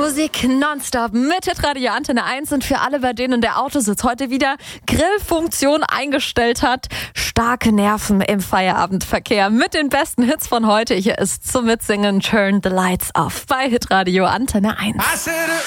Musik nonstop mit Hitradio Antenne 1 und für alle, bei denen der Autositz heute wieder Grillfunktion eingestellt hat. Starke Nerven im Feierabendverkehr mit den besten Hits von heute. Hier ist zum Mitsingen Turn the Lights Off bei Hitradio Antenne 1.